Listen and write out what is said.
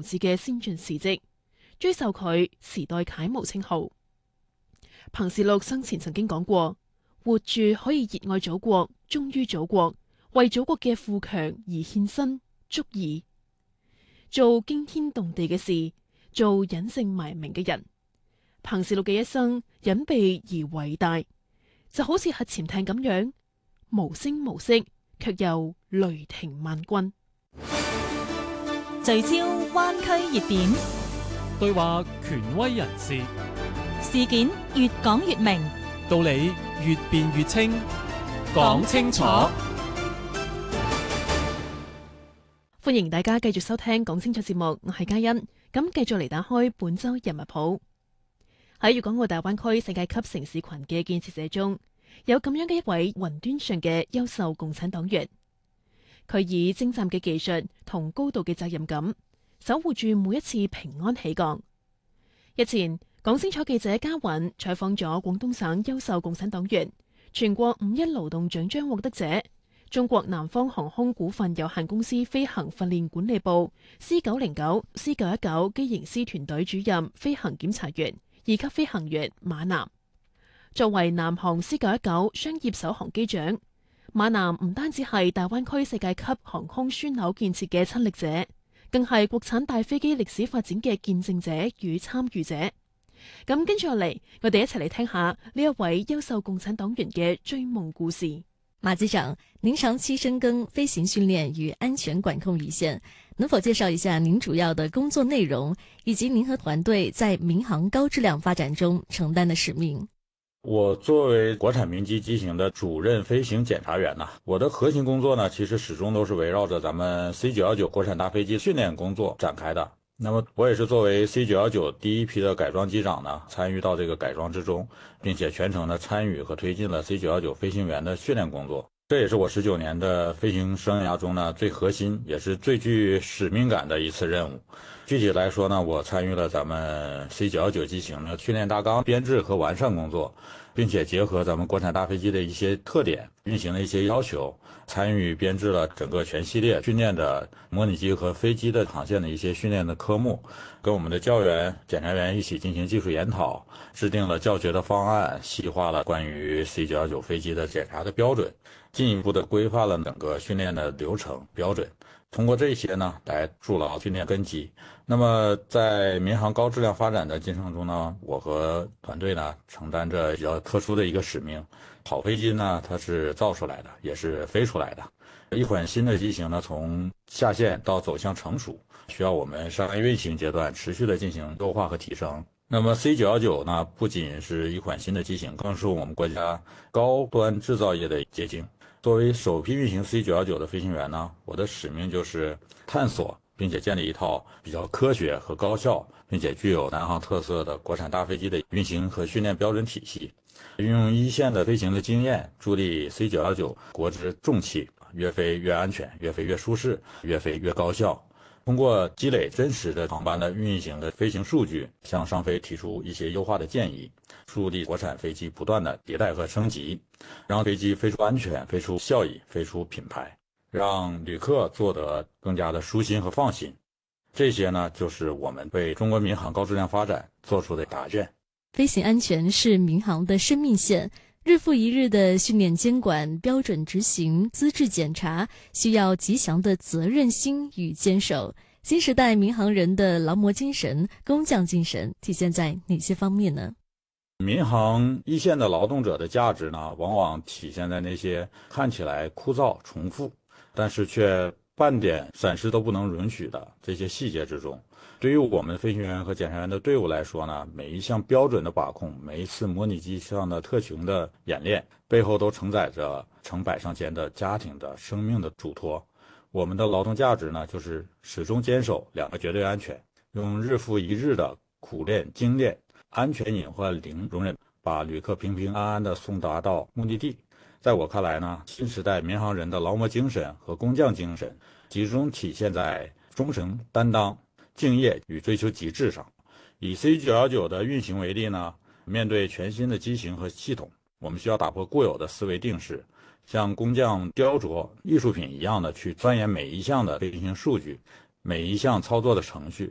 同志嘅先進事蹟，追授佢時代楷模稱號。彭士祿生前曾經講過：活住可以熱愛祖國，忠於祖國，為祖國嘅富強而獻身，足矣。做驚天動地嘅事，做隱姓埋名嘅人。彭士祿嘅一生隱秘而偉大，就好似核潛艇咁樣，無聲無息，卻又雷霆萬鈞。 聚焦灣區熱點， 對話權威人士， 事件越講越明， 道理越辯越清，講清楚。 歡迎大家繼續收聽講清楚節目，我係嘉欣。咁繼續嚟打開本周人物譜。喺粵港澳大灣區世界級城市群嘅建設者中，有咁樣嘅一位雲端上嘅優秀共產黨員。佢以精湛嘅技術同高度嘅責任感，守護住每一次平安喜降。日前，講清楚記者嘉允採訪咗廣東省優秀共產黨員、全國五一勞動獎章獲得者、中國南方航空股份有限公司飛行訓練管理部 C909、C919 機型師團隊主任飛行檢查員2級飛行員馬南。作為南航 C919 商業首航機長，馬南唔單止係大灣區世界級航空樞紐建設嘅親歷者，更係國產大飛機歷史發展嘅見證者與參與者。咁跟住落嚟，我哋一齊嚟聽下呢一位優秀共產黨員嘅追夢故事。 馬機長，您長期深耕飛行訓練與安全管控一線，能否介紹一下您主要的工作內容，以及您和團隊在民航高質量發展中承擔的使命？ 我作為國產民機機型的主任飛行檢查員呢，我的核心工作呢，其實始終都是圍繞着咱們 C919 國產大飛機訓練工作展開的。那麼我也是作為 C919 第一批的改裝機長呢，參與到這個改裝之中，並且全程的參與和推進了 C919 飛行員的訓練工作。這也是我19年的飛行生涯中呢，最核心也是最具使命感的一次任務。具體來說呢，我參與了咱們 C919 機型的訓練大綱編制和完善工作，並且結合咱們國產大飛機的一些特點、運行的一些要求，參與編制了整個全系列訓練的模擬機和飛機的航線的一些訓練的科目，跟我們的教員、檢查員一起進行技術研討，制定了教學的方案，細化了關於 C919 飛機的檢查的標準，進一步的規範了整個訓練的流程標準。通過這些呢，來築牢訓練根基。那麼在民航高質量發展的進程中呢，我和團隊呢承擔着比較特殊的一個使命。好飛機呢，它是造出來的，也是飛出來的。一款新的機型呢，從下線到走向成熟，需要我們商業運行階段持續的進行優化和提升。那麼 C919 呢，不僅是一款新的機型，更是我們國家高端製造業的結晶。作為首批運行 C919 的飛行員呢，我的使命就是探索並且建立一套比較科學和高效，並且具有南航特色的國產大飛機的運行和訓練標準體系，運用一線的飛行的經驗，助力 C919 國之重器越飛越安全，越飛越舒適，越飛越高效。通過積累真實的航班的運行的飛行數據，向上飛提出一些優化的建議，助力國產飛機不斷的迭代和升級，讓飛機飛出安全、飛出效益、飛出品牌，讓旅客坐得更加的舒心和放心。這些呢，就是我們為中國民航高質量發展做出的答卷。 飛行安全是民航的生命線，日復一日的訓練監管、標準執行、資質檢查，需要極強的責任心與堅守。新時代民航人的勞模精神、工匠精神體現在哪些方面呢？ 民航一線的勞動者的價值呢，往往體現在那些看起來枯燥重複，但是卻半點閃失都不能允許的這些細節之中。對於我們飛行員和檢查員的隊伍來說呢，每一項標準的把控，每一次模擬機上的特勤的演練，背後都承載着成百上千的家庭的生命的囑託。我們的勞動價值呢，就是始終堅守兩個絕對安全，用日復一日的苦練精練，安全隱患零容忍，把旅客平平安安地送達到目的地。在我看來呢，新時代民航人的勞模精神和工匠精神，集中體現在忠誠擔當、敬業與追求極致上。以 C919 的運行為例呢，面對全新的機型和系統，我們需要打破固有的思維定式，像工匠雕琢藝術品一樣的去鑽研每一項的飛行數據，每一項操作的程序，